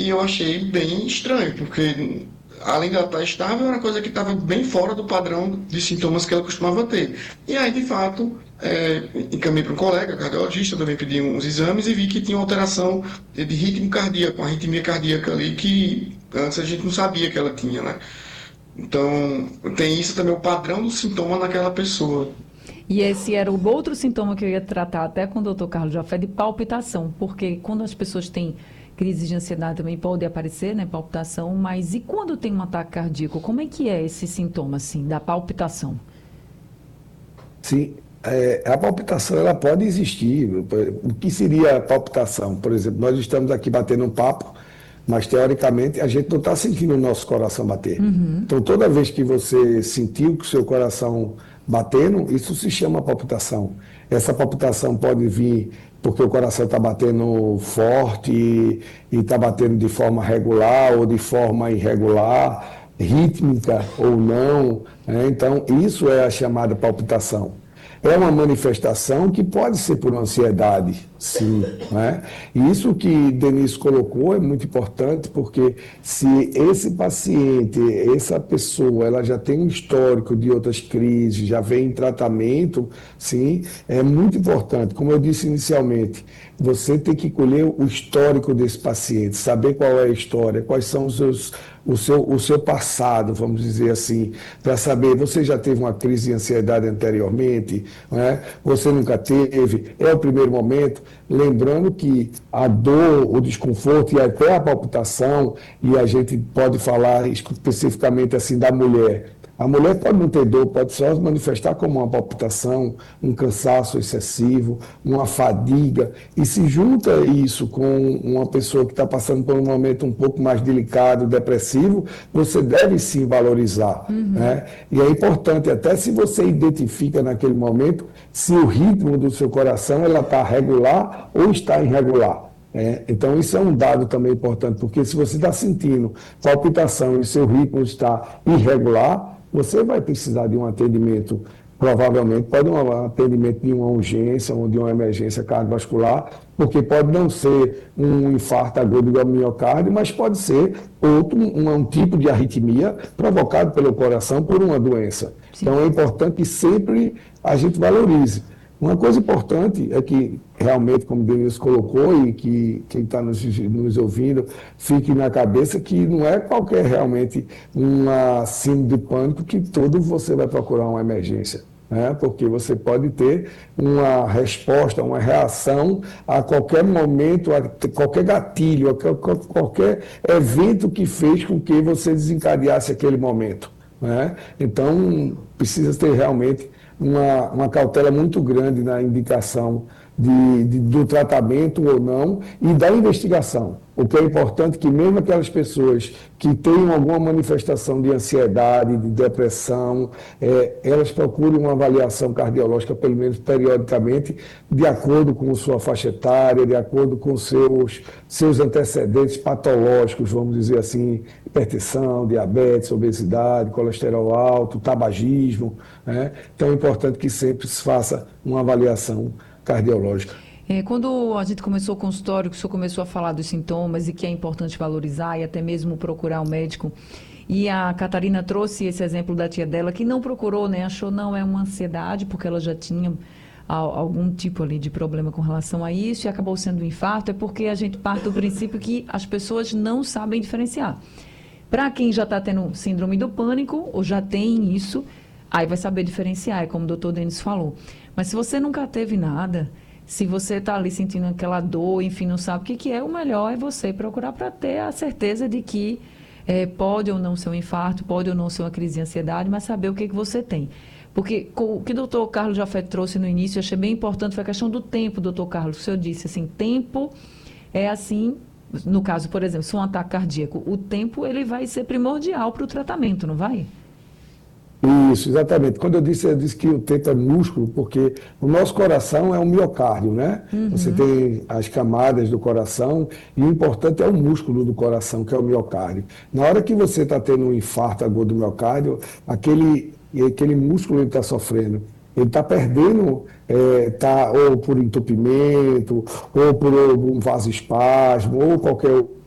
e eu achei bem estranho, porque além dela estar estável, era uma coisa que estava bem fora do padrão de sintomas que ela costumava ter. E aí, de fato, encaminhei para um colega, cardiologista, também pedi uns exames e vi que tinha uma alteração de ritmo cardíaco, uma arritmia cardíaca ali que antes a gente não sabia que ela tinha, né? Então, tem isso também, o padrão do sintoma naquela pessoa. E esse era o outro sintoma que eu ia tratar até com o doutor Carlos Jafé, de palpitação, porque quando as pessoas têm crises de ansiedade também pode aparecer, né, palpitação, mas e quando tem um ataque cardíaco, como é que é esse sintoma, assim, da palpitação? Sim, a palpitação ela pode existir. O que seria a palpitação? Por exemplo, nós estamos aqui batendo um papo, mas teoricamente a gente não está sentindo o nosso coração bater. Então, toda vez que você sentiu que o seu coração batendo, isso se chama palpitação. Essa palpitação pode vir porque o coração está batendo forte e está batendo de forma regular ou de forma irregular, rítmica ou não, né? Então, isso é a chamada palpitação. É uma manifestação que pode ser por ansiedade, sim, né? E isso que Denise colocou é muito importante, porque se esse paciente, essa pessoa, ela já tem um histórico de outras crises, já vem em tratamento, sim, é muito importante. Como eu disse inicialmente, você tem que colher o histórico desse paciente, saber qual é a história, quais são o seu passado, vamos dizer assim, para saber, você já teve uma crise de ansiedade anteriormente, né? Você nunca teve, é o primeiro momento, lembrando que a dor, o desconforto e até a palpitação, e a gente pode falar especificamente assim da mulher. A mulher pode não ter dor, pode só se manifestar como uma palpitação, um cansaço excessivo, uma fadiga, e se junta isso com uma pessoa que está passando por um momento um pouco mais delicado, depressivo, você deve sim valorizar, né? E é importante, até se você identifica naquele momento, se o ritmo do seu coração ela está regular ou está irregular. Então, isso é um dado também importante, porque se você está sentindo palpitação e seu ritmo está irregular, você vai precisar de um atendimento, provavelmente pode um atendimento de uma urgência ou de uma emergência cardiovascular, porque pode não ser um infarto agudo do miocárdio, mas pode ser um tipo de arritmia provocado pelo coração por uma doença. Sim. Então, é importante que sempre a gente valorize. Uma coisa importante é que, realmente, como o Denise colocou, e que quem está nos ouvindo fique na cabeça que não é qualquer realmente uma síndrome de pânico que todo você vai procurar uma emergência, né? Porque você pode ter uma resposta, uma reação a qualquer momento, a qualquer gatilho, a qualquer evento que fez com que você desencadeasse aquele momento, né? Então, precisa ter realmente uma cautela muito grande na indicação do tratamento ou não e da investigação. O que é importante é que mesmo aquelas pessoas que tenham alguma manifestação de ansiedade, de depressão, elas procurem uma avaliação cardiológica, pelo menos periodicamente, de acordo com sua faixa etária, de acordo com seus antecedentes patológicos, vamos dizer assim, hipertensão, diabetes, obesidade, colesterol alto, tabagismo, né? Então é importante que sempre se faça uma avaliação cardiológica. Quando a gente começou o consultório, que o senhor começou a falar dos sintomas e que é importante valorizar e até mesmo procurar um médico, e a Catarina trouxe esse exemplo da tia dela, que não procurou, né? Achou não, é uma ansiedade, porque ela já tinha algum tipo ali de problema com relação a isso e acabou sendo um infarto, é porque a gente parte do princípio que as pessoas não sabem diferenciar. Para quem já está tendo síndrome do pânico, ou já tem isso, aí vai saber diferenciar, é como o doutor Denis falou. Mas se você nunca teve nada, se você está ali sentindo aquela dor, enfim, não sabe o que é, o melhor é você procurar para ter a certeza de que pode ou não ser um infarto, pode ou não ser uma crise de ansiedade, mas saber o que você tem. Porque o que o doutor Carlos Jafé trouxe no início, eu achei bem importante, foi a questão do tempo, doutor Carlos. O senhor disse assim, tempo é assim, no caso, por exemplo, se um ataque cardíaco, o tempo ele vai ser primordial para o tratamento, não vai? Isso, exatamente. Quando eu disse que o tempo é músculo, porque o nosso coração é um miocárdio, né? Você tem as camadas do coração e o importante é o músculo do coração, que é o miocárdio. Na hora que você está tendo um infarto agudo do miocárdio, aquele músculo está sofrendo. Ele está perdendo, ou por entupimento, ou por um vasoespasmo, ou qualquer